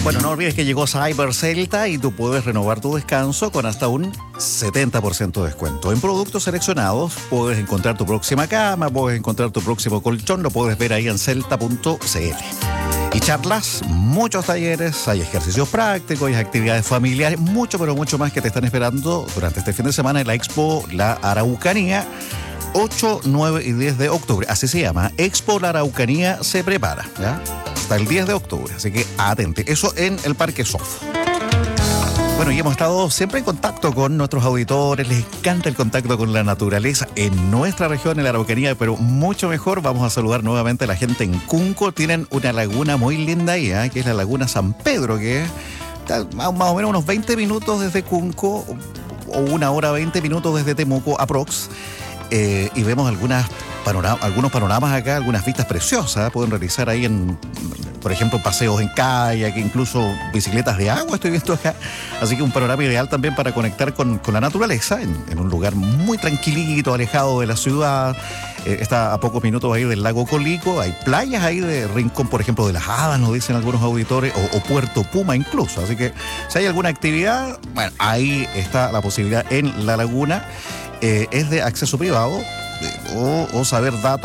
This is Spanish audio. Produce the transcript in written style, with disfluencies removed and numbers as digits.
Bueno, no olvides que llegó Cyber Celta y tú puedes renovar tu descanso con hasta un 70% de descuento. En productos seleccionados puedes encontrar tu próxima cama, puedes encontrar tu próximo colchón, lo puedes ver ahí en celta.cl. Y charlas, muchos talleres, hay ejercicios prácticos, hay actividades familiares, mucho, pero mucho más que te están esperando durante este fin de semana en la Expo La Araucanía. 8, 9 y 10 de octubre, así se llama. Expo La Araucanía se prepara, ¿ya? Hasta el 10 de octubre, así que atente. Eso en el Parque Sof. Bueno, y hemos estado siempre en contacto con nuestros auditores, les encanta el contacto con la naturaleza en nuestra región, en la Araucanía, pero mucho mejor. Vamos a saludar nuevamente a la gente en Cunco. Tienen una laguna muy linda ahí, que es la Laguna San Pedro, que está más o menos unos 20 minutos desde Cunco, o 1 hora 20 minutos desde Temuco, aprox. Y vemos algunos panoramas acá, algunas vistas preciosas. Pueden realizar ahí, por ejemplo, paseos en kayak, incluso bicicletas de agua, estoy viendo acá. Así que un panorama ideal también para conectar con la naturaleza, en un lugar muy tranquilito, alejado de la ciudad. Está a pocos minutos ahí del lago Colico. Hay playas ahí de Rincón, por ejemplo, de las Hadas, nos dicen algunos auditores, o Puerto Puma incluso. Así que si hay alguna actividad, bueno, ahí está la posibilidad en la laguna. Es de acceso privado, o saber datos